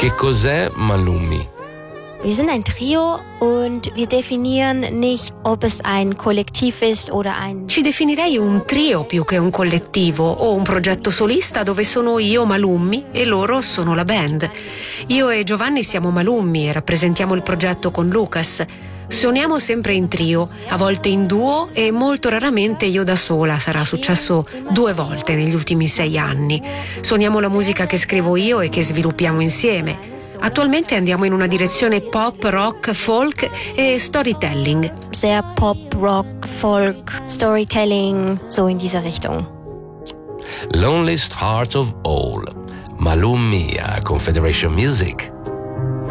Che cos'è Malumi? Wir sind ein Trio und wir definieren nicht, ob es ein Kollektiv ist oder ein... Ci definirei un trio più che un collettivo o un progetto solista dove sono io Malummi e loro sono la band. Io e Giovanni siamo Malummi e rappresentiamo il progetto con Lucas. Suoniamo sempre in trio, a volte in duo e molto raramente io da sola, sarà successo 2 volte negli ultimi 6 anni. Suoniamo la musica che scrivo io e che sviluppiamo insieme. Attualmente andiamo in una direzione pop, rock, folk e storytelling. Sehr Pop, Rock, Folk, Storytelling, so in diese Richtung. Loneliest Heart of All, Malumi a Confederation Music.